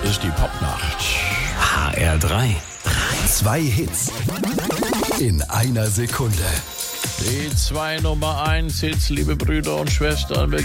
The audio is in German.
ist die Popnacht. HR3. 2 Hits in einer Sekunde. Die 2 Nummer 1 Hits, liebe Brüder und Schwestern. Wir